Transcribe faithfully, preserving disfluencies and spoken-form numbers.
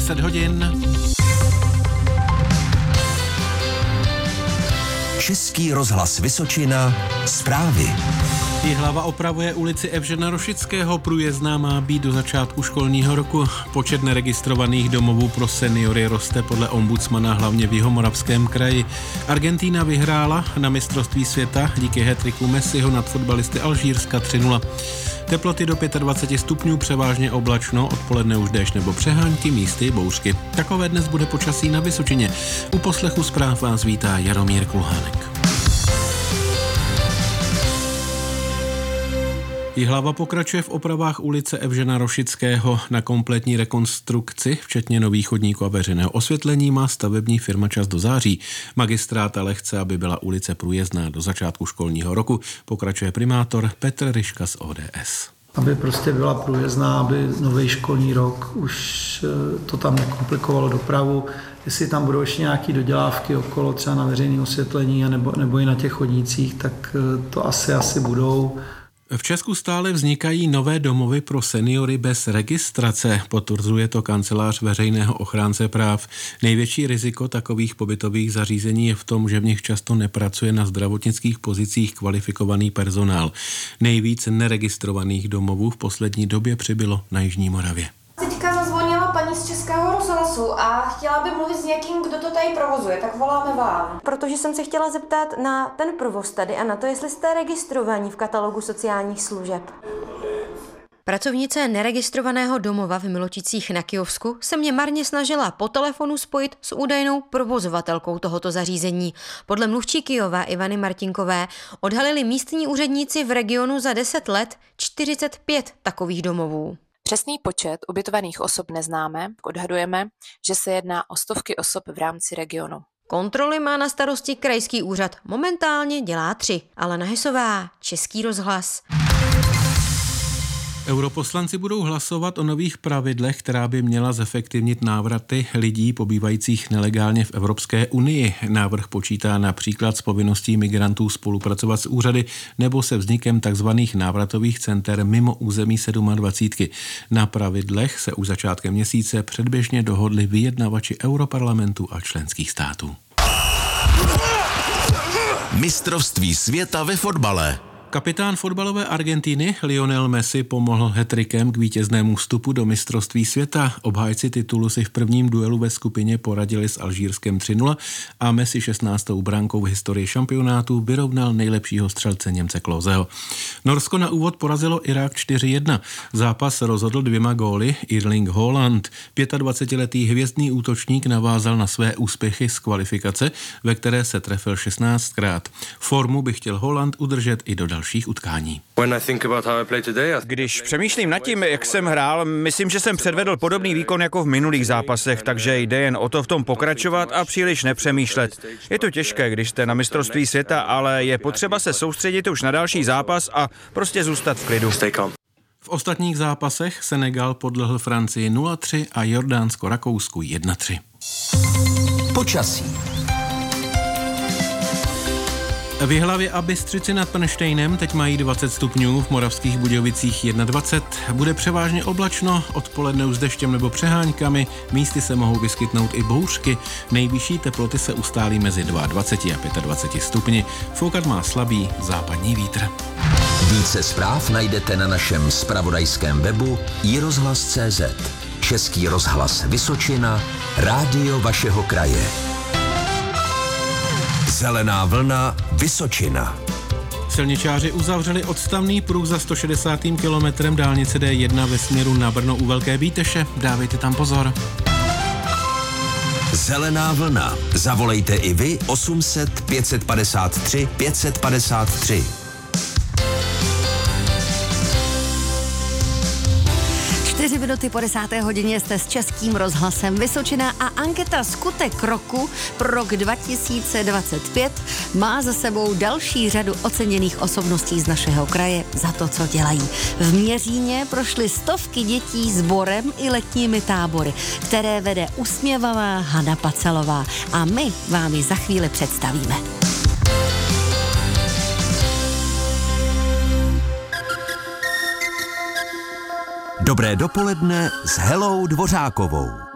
deset hodin. Český rozhlas Vysočina, zprávy. Jihlava opravuje ulici Evžena Rošického, průjezdná má být do začátku školního roku. Počet neregistrovaných domovů pro seniory roste podle ombudsmana hlavně v Jihomoravském kraji. Argentína vyhrála na mistrovství světa díky hat-tricku Messiho nad fotbalisty Alžírska tři nula. Teploty do dvacet pět stupňů, převážně oblačno, odpoledne už déšť nebo přehánky, místy bouřky. Takové dnes bude počasí na Vysočině. U poslechu zpráv vás vítá Jaromír Kulhánek. Jihlava pokračuje v opravách ulice Evžena Rošického. Na kompletní rekonstrukci, včetně nových chodníků a veřejného osvětlení, má stavební firma čas do září. Magistrát ale chce, aby byla ulice průjezdná do začátku školního roku, pokračuje primátor Petr Ryška z O D S. Aby prostě byla průjezdná, aby nový školní rok už to tam nekomplikovalo dopravu. Jestli tam budou ještě nějaké dodělávky okolo, třeba na veřejné osvětlení nebo, nebo i na těch chodnících, tak to asi asi budou. V Česku stále vznikají nové domovy pro seniory bez registrace, potvrzuje to kancelář veřejného ochránce práv. Největší riziko takových pobytových zařízení je v tom, že v nich často nepracuje na zdravotnických pozicích kvalifikovaný personál. Nejvíc neregistrovaných domovů v poslední době přibylo na Jižní Moravě. Teďka zazvonila paní z Českého rozhlasu a chtěla by mluvit s někým, kdo to tady provozuje, tak voláme vám. Protože jsem se chtěla zeptat na ten provoz tady a na to, jestli jste registrovaní v katalogu sociálních služeb. Pracovnice neregistrovaného domova v Miloticích na Kyjovsku se mě marně snažila po telefonu spojit s údajnou provozovatelkou tohoto zařízení. Podle mluvčí Kyjova Ivany Martinkové odhalili místní úředníci v regionu za deset let čtyřicet pět takových domovů. Přesný počet ubytovaných osob neznáme, odhadujeme, že se jedná o stovky osob v rámci regionu. Kontroly má na starosti krajský úřad, momentálně dělá tři. Alena Hesová, Český rozhlas. Europoslanci budou hlasovat o nových pravidlech, která by měla zefektivnit návraty lidí pobývajících nelegálně v Evropské unii. Návrh počítá například s povinností migrantů spolupracovat s úřady nebo se vznikem tzv. Návratových center mimo území sedmadvacítky. Na pravidlech se už začátkem měsíce předběžně dohodli vyjednavači Europarlamentu a členských států. Mistrovství světa ve fotbale. Kapitán fotbalové Argentiny Lionel Messi pomohl hat-trickem k vítěznému vstupu do mistrovství světa. Obhájci titulu si v prvním duelu ve skupině poradili s Alžírskem tři nula a Messi šestnáctou brankou v historii šampionátu vyrovnal nejlepšího střelce Němce Kloseho. Norsko na úvod porazilo Irák čtyři jedna. Zápas rozhodl dvěma góly Erling Haaland. dvacetiletý hvězdný útočník navázal na své úspěchy z kvalifikace, ve které se trefil šestnáctkrát. Formu by chtěl Haaland udržet i do dalších utkání. Když přemýšlím nad tím, jak jsem hrál, myslím, že jsem předvedl podobný výkon jako v minulých zápasech, takže jde jen o to v tom pokračovat a příliš nepřemýšlet. Je to těžké, když jste na mistrovství světa, ale je potřeba se soustředit už na další zápas a prostě zůstat v klidu. V ostatních zápasech Senegal podlehl Francii nula tři a Jordánsko Rakousku jedna tři. Počasí. V Jihlavě a Bystřici nad Pernštejnem teď mají dvacet stupňů, v Moravských Budějovicích dvacet jedna. Bude převážně oblačno, odpoledne už s deštěm nebo přeháňkami, místy se mohou vyskytnout i bouřky. Nejvyšší teploty se ustálí mezi dvacet dva a dvacet pět stupni. Foukat má slabý západní vítr. Více zpráv najdete na našem zpravodajském webu i rozhlas tečka cé zet. Český rozhlas Vysočina, rádio vašeho kraje. Zelená vlna Vysočina. Silničáři uzavřeli odstavný pruh za sto šedesátým kilometrem dálnice D jedna ve směru na Brno u Velké Bíteše. Dávejte tam pozor. Zelená vlna. Zavolejte i vy osm set pět padesát tři pět padesát tři. čtyři minuty po desáté hodině jste s Českým rozhlasem Vysočina a anketa Skutek roku pro rok dva tisíce dvacet pět má za sebou další řadu oceněných osobností z našeho kraje za to, co dělají. V Měříně prošly stovky dětí sborem i letními tábory, které vede usměvavá Hana Pacelová a my vám ji za chvíli představíme. Dobré dopoledne s Helou Dvořákovou.